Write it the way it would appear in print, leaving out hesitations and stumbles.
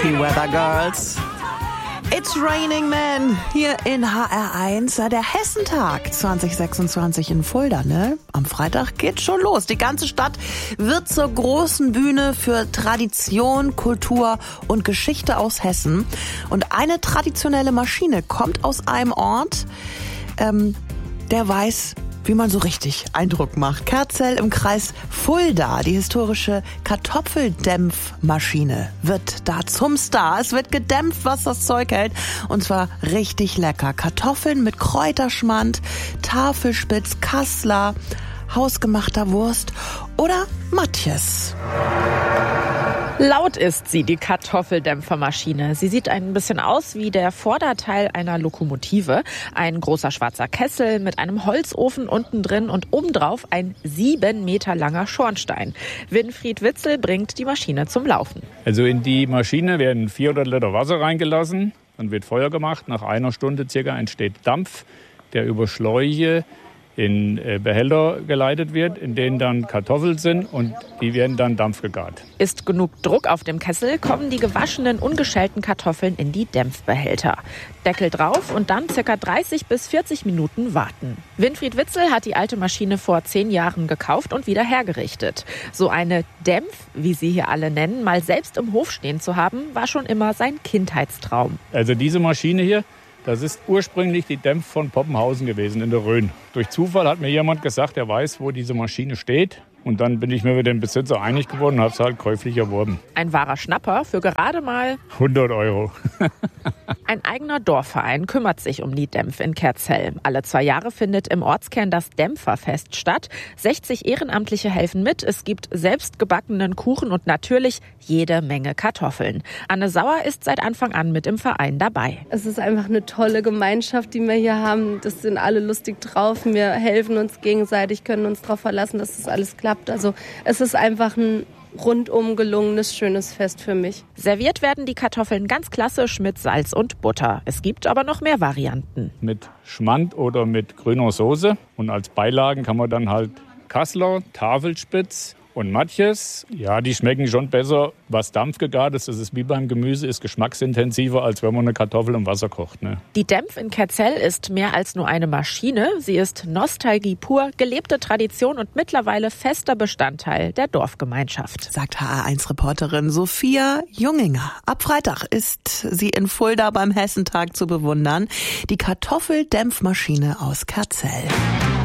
Die Weather Girls. It's Raining Men hier in HR1, der Hessentag 2026 in Fulda, ne? Am Freitag geht's schon los. Die ganze Stadt wird zur großen Bühne für Tradition, Kultur und Geschichte aus Hessen. Und eine traditionelle Maschine kommt aus einem Ort, der weiß, wie man so richtig Eindruck macht. Kerzell im Kreis Fulda, die historische Kartoffeldämpfmaschine, wird da zum Star. Es wird gedämpft, was das Zeug hält. Und zwar richtig lecker. Kartoffeln mit Kräuterschmand, Tafelspitz, Kassler, hausgemachter Wurst oder Matjes. Laut ist sie, die Kartoffeldämpfermaschine. Sie sieht ein bisschen aus wie der Vorderteil einer Lokomotive. Ein großer schwarzer Kessel mit einem Holzofen unten drin und obendrauf ein 7 Meter langer Schornstein. Winfried Witzel bringt die Maschine zum Laufen. Also in die Maschine werden 400 Liter Wasser reingelassen. Dann wird Feuer gemacht. Nach einer Stunde circa entsteht Dampf, der über Schläuche in Behälter geleitet wird, in denen dann Kartoffeln sind und die werden dann dampfgegart. Ist genug Druck auf dem Kessel, kommen die gewaschenen, ungeschälten Kartoffeln in die Dämpfbehälter. Deckel drauf und dann ca. 30 bis 40 Minuten warten. Winfried Witzel hat die alte Maschine vor 10 Jahren gekauft und wieder hergerichtet. So eine Dämpf, wie sie hier alle nennen, mal selbst im Hof stehen zu haben, war schon immer sein Kindheitstraum. Also diese Maschine hier, das ist ursprünglich die Dämpf von Poppenhausen gewesen in der Rhön. Durch Zufall hat mir jemand gesagt, er weiß, wo diese Maschine steht. Und dann bin ich mir mit dem Besitzer einig geworden und habe es halt käuflich erworben. Ein wahrer Schnapper für gerade mal 100 Euro. Ein eigener Dorfverein kümmert sich um die Dämpf in Kerzell. Alle 2 Jahre findet im Ortskern das Dämpferfest statt. 60 Ehrenamtliche helfen mit. Es gibt selbstgebackenen Kuchen und natürlich jede Menge Kartoffeln. Anne Sauer ist seit Anfang an mit im Verein dabei. Es ist einfach eine tolle Gemeinschaft, die wir hier haben. Das sind alle lustig drauf. Wir helfen uns gegenseitig, können uns darauf verlassen, dass das alles klappt. Also es ist einfach ein rundum gelungenes, schönes Fest für mich. Serviert werden die Kartoffeln ganz klassisch mit Salz und Butter. Es gibt aber noch mehr Varianten. Mit Schmand oder mit grüner Soße. Und als Beilagen kann man dann halt Kassler, Tafelspitz und Matjes. Ja, die schmecken schon besser, was dampfgegart ist. Das ist wie beim Gemüse, ist geschmacksintensiver, als wenn man eine Kartoffel im Wasser kocht. Ne? Die Dämpf in Kerzell ist mehr als nur eine Maschine. Sie ist Nostalgie pur, gelebte Tradition und mittlerweile fester Bestandteil der Dorfgemeinschaft. Sagt HR1-Reporterin Sophia Junginger. Ab Freitag ist sie in Fulda beim Hessentag zu bewundern. Die Kartoffeldämpfmaschine aus Kerzell.